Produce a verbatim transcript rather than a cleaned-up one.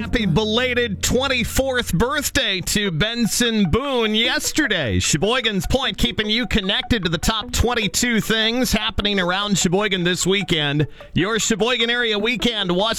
Happy belated twenty-fourth birthday to Benson Boone yesterday. Sheboygan's Point keeping you connected to the top twenty-two things happening around Sheboygan this weekend. Your Sheboygan area weekend watch